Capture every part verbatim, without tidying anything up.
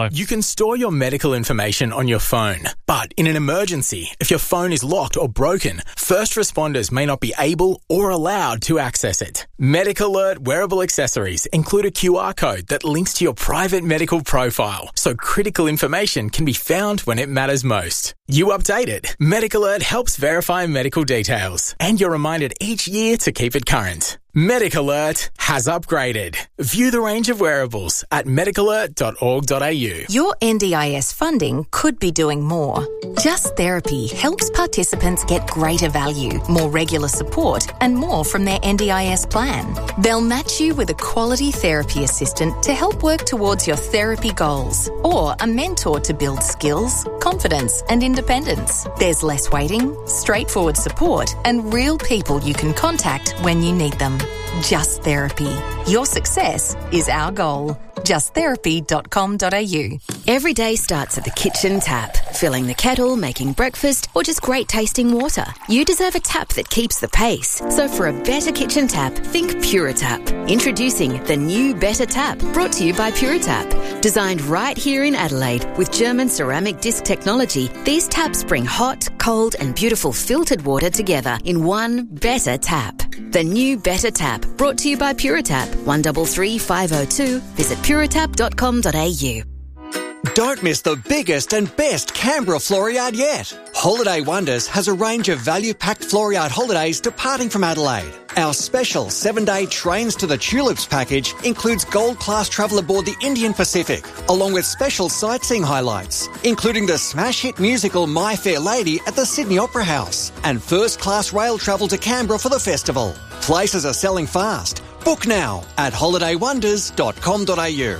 You can store your medical information on your phone, but in an emergency, if your phone is locked or broken, first responders may not be able or allowed to access it. Medic Alert wearable accessories include a Q R code that links to your private medical profile, so critical information can be found when it matters most. You update it. Medic Alert helps verify medical details, and you're reminded each year to keep it current. Medic Alert has upgraded. View the range of wearables at medic alert dot org dot a u. Your N D I S funding could be doing more. Just Therapy helps participants get greater value, more regular support, and more from their N D I S plan. They'll match you with a quality therapy assistant to help work towards your therapy goals, or a mentor to build skills, confidence, and independence. There's less waiting, straightforward support, and real people you can contact when you need them. Just Therapy. Your success is our goal. just therapy dot com dot a u. Every day starts at the kitchen tap. Filling the kettle, making breakfast, or just great tasting water. You deserve a tap that keeps the pace. So for a better kitchen tap, think Puritap. Introducing the new Better Tap, brought to you by Puritap. Designed right here in Adelaide with German ceramic disc technology, these taps bring hot, cold and beautiful filtered water together in one better tap. The new Better Tap, brought to you by Puritap. one three three five zero two. Visit puritap dot com dot a u. Don't miss the biggest and best Canberra Floriade yet. Holiday Wonders has a range of value-packed Floriade holidays departing from Adelaide. Our special seven-day Trains to the Tulips package includes gold-class travel aboard the Indian Pacific, along with special sightseeing highlights, including the smash hit musical My Fair Lady at the Sydney Opera House, and first-class rail travel to Canberra for the festival. Places are selling fast. Book now at holiday wonders dot com dot a u.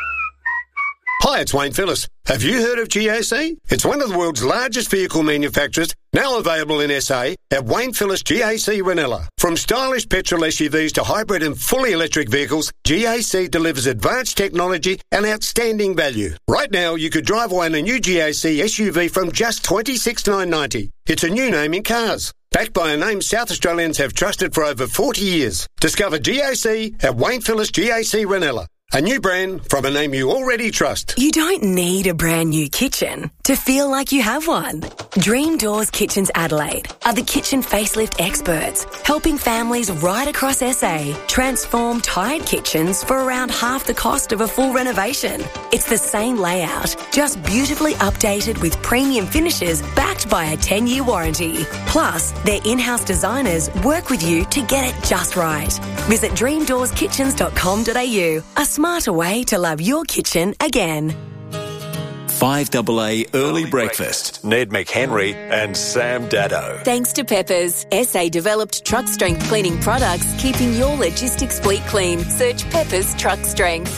Hi, it's Wayne Phillis. Have you heard of G A C? It's one of the world's largest vehicle manufacturers, now available in S A at Wayne Phillis G A C Ranella. From stylish petrol S U Vs to hybrid and fully electric vehicles, G A C delivers advanced technology and outstanding value. Right now, you could drive away in a new G A C S U V from just twenty-six thousand nine hundred ninety dollars. It's a new name in cars. Backed by a name South Australians have trusted for over forty years. Discover G A C at Wayne Phillis G A C Ranella. A new brand from a name you already trust. You don't need a brand new kitchen to feel like you have one. Dream Doors Kitchens Adelaide are the kitchen facelift experts, helping families right across S A transform tired kitchens for around half the cost of a full renovation. It's the same layout, just beautifully updated with premium finishes backed by a ten-year warranty. Plus, their in-house designers work with you to get it just right. Visit dream doors kitchens dot com dot a u. A smarter way to love your kitchen again. five A A Early Breakfast. Ned McHenry and Sam Daddo. Thanks to Peppers, S A developed truck strength cleaning products, keeping your logistics fleet clean. Search Peppers Truck Strength.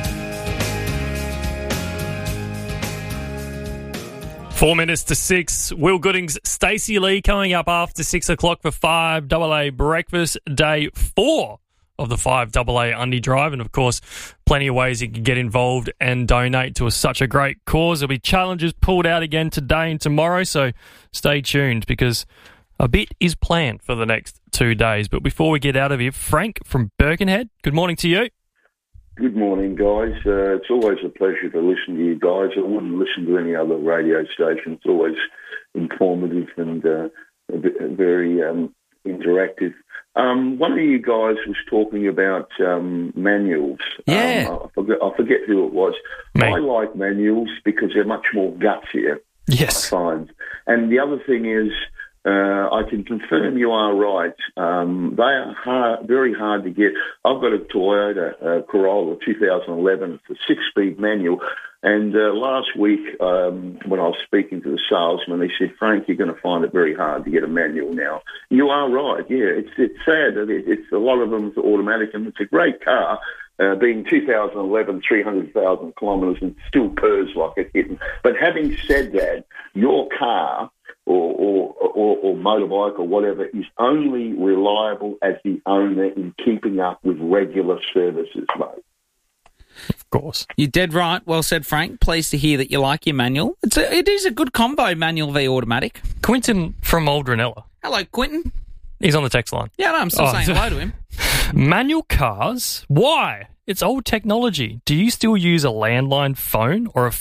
Four minutes to six. Will Goodings, Stacey Lee coming up after six o'clock for five A A Breakfast, day four of the five A A Undy Drive. And, of course, plenty of ways you can get involved and donate to a, such a great cause. There'll be challenges pulled out again today and tomorrow, so stay tuned because a bit is planned for the next two days. But before we get out of here, Frank from Birkenhead, good morning to you. Good morning, guys. Uh, it's always a pleasure to listen to you guys. I wouldn't listen to any other radio station. It's always informative and uh, a bit, very um, interactive. Um, one of you guys was talking about um, manuals. Yeah. Um, I, forget, I forget who it was. Me. I like manuals because they're much more gutsier. Yes. I find. And the other thing is, Uh, I can confirm you are right. Um, they are hard, very hard to get. I've got a Toyota uh, Corolla two thousand eleven. It's a six-speed manual. And uh, last week, um, when I was speaking to the salesman, he said, Frank, you're going to find it very hard to get a manual now. You are right, yeah. It's it's sad. That it, it's a lot of them are automatic, and it's a great car. Uh, being two thousand eleven, three hundred thousand kilometres, and still purrs like a kitten. But having said that, your car or, or, or, or motorbike or whatever is only reliable as the owner in keeping up with regular services, mate. Of course. You're dead right. Well said, Frank. Pleased to hear that you like your manual. It's a, it is a good combo, manual v automatic. Quinton from Aldrinella. Hello, Quinton. He's on the text line. Yeah, no, I'm still Oh, saying so- hello to him. Manual cars? Why? It's old technology. Do you still use a landline phone or a